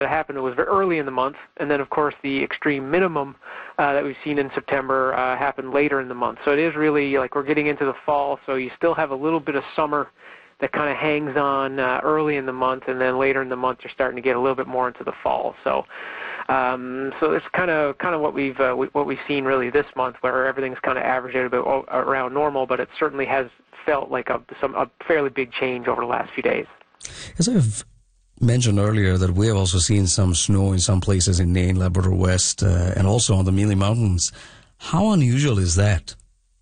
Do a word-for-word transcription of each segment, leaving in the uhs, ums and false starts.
that happened was very early in the month, and then, of course, the extreme minimum uh, that we've seen in September uh, happened later in the month. So it is really like we're getting into the fall, so you still have a little bit of summer that kind of hangs on uh, early in the month, and then later in the month you're starting to get a little bit more into the fall. So, um, so it's kind of kind of what we've uh, what we've seen really this month, where everything's kind of averaged out about around normal, but it certainly has felt like a some a fairly big change over the last few days. As I've mentioned earlier, that we have also seen some snow in some places in Nain, Labrador West, uh, and also on the Mealy Mountains. How unusual is that?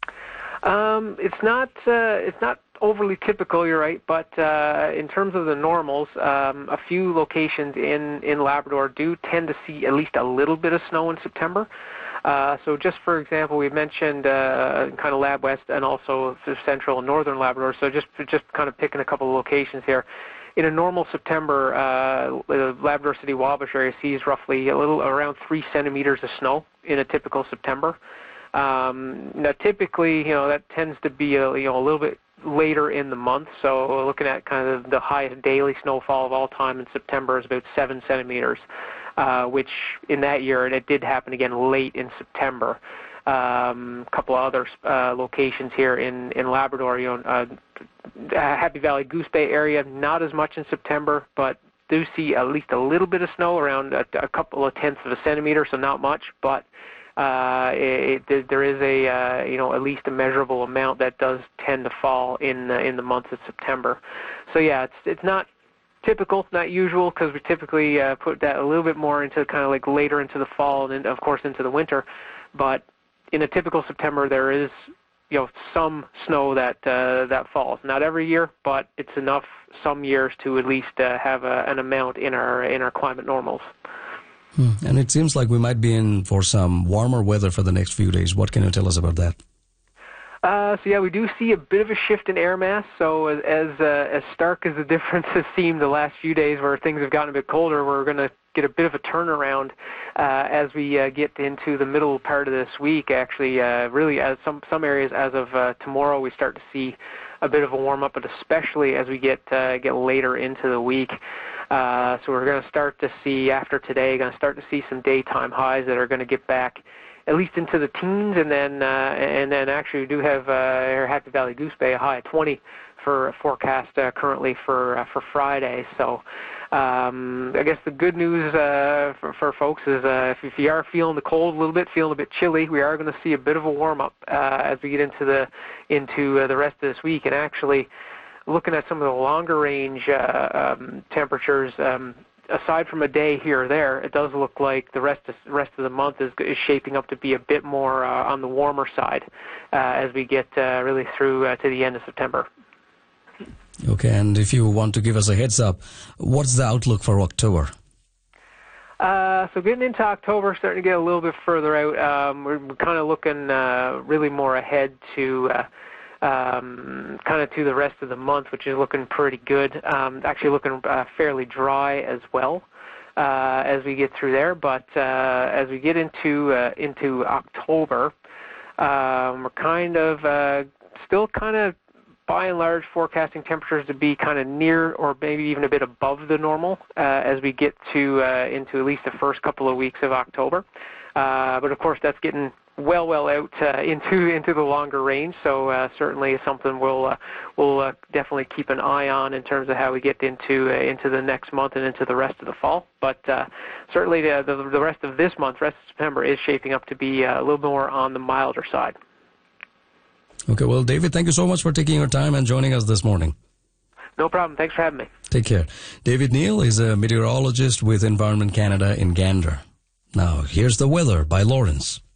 Um, it's not. Uh, it's not overly typical. You're right, but uh, in terms of the normals, um, a few locations in in Labrador do tend to see at least a little bit of snow in September. Uh, so just for example, we mentioned uh, kind of Lab West and also central and northern Labrador. So just just kind of picking a couple of locations here. In a normal September, uh, the Labrador City Wabash area sees roughly a little around three centimeters of snow in a typical September. Um, now, typically, you know, that tends to be a, you know a little bit later in the month. So looking at kind of the highest daily snowfall of all time in September is about seven centimeters, uh, which in that year, and it did happen again late in September. Um, a couple of other uh, locations here in, in Labrador, you know, uh, Happy Valley Goose Bay area, not as much in September, but do see at least a little bit of snow, around a, a couple of tenths of a centimeter, so not much, but uh, it, it, there is a, uh, you know, at least a measurable amount that does tend to fall in, uh, in the month of September. So yeah, it's, it's not typical, not usual, because we typically uh, put that a little bit more into kind of like later into the fall and then, of course, into the winter, but in a typical September, there is, you know, some snow that uh, that falls. Not every year, but it's enough some years to at least uh, have a, an amount in our in our climate normals. Hmm. And it seems like we might be in for some warmer weather for the next few days. What can you tell us about that? Uh, so yeah, we do see a bit of a shift in air mass. So as as, uh, as stark as the difference has seemed the last few days, where things have gotten a bit colder, we're going to get a bit of a turnaround uh, as we uh, get into the middle part of this week. Actually, uh, really, as some some areas as of uh, tomorrow, we start to see a bit of a warm up, but especially as we get uh, get later into the week. Uh, so we're going to start to see after today, going to start to see some daytime highs that are going to get back at least into the teens, and then uh, and then actually we do have uh, our Happy Valley Goose Bay a high at twenty for a forecast uh, currently for uh, for Friday. So um, I guess the good news uh, for, for folks is uh, if, if you are feeling the cold a little bit, feeling a bit chilly, we are going to see a bit of a warm up uh, as we get into the into uh, the rest of this week. And actually, looking at some of the longer range uh, um, temperatures. Um, Aside from a day here or there, it does look like the rest of rest of the month is, is shaping up to be a bit more uh, on the warmer side uh, as we get uh, really through uh, to the end of September. Okay, and if you want to give us a heads up, what's the outlook for October? Uh, so getting into October, starting to get a little bit further out. Um, we're, we're kind of looking uh, really more ahead to. Uh, Um, kind of to the rest of the month, which is looking pretty good. Um, actually looking uh, fairly dry as well uh, as we get through there. But uh, as we get into uh, into October, um, we're kind of uh, still kind of by and large forecasting temperatures to be kind of near or maybe even a bit above the normal uh, as we get to uh, into at least the first couple of weeks of October. Uh, but of course, that's getting well, well out uh, into into the longer range. So uh, certainly something we'll uh, we'll uh, definitely keep an eye on in terms of how we get into uh, into the next month and into the rest of the fall. But uh, certainly the, the the rest of this month, rest of September, is shaping up to be uh, a little more on the milder side. Okay, well, David, thank you so much for taking your time and joining us this morning. No problem. Thanks for having me. Take care. David Neal is a meteorologist with Environment Canada in Gander. Now, here's the weather by Lawrence.